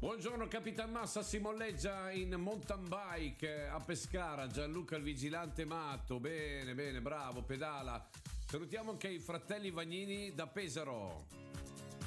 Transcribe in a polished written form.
Buongiorno Capitan Massa, si molleggia in mountain bike a Pescara, Gianluca il vigilante matto, bene, bravo, pedala. Salutiamo anche i fratelli Vagnini da Pesaro.